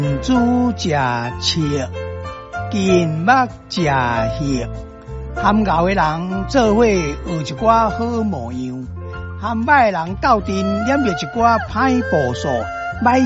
猪食切，金目食血，含牛的人做伙学一寡好模样，含歹的人斗阵念着一寡歹步数。